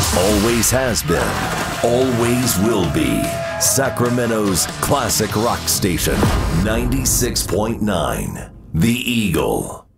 Always has been, always will be. Sacramento's classic rock station, 96.9, The Eagle.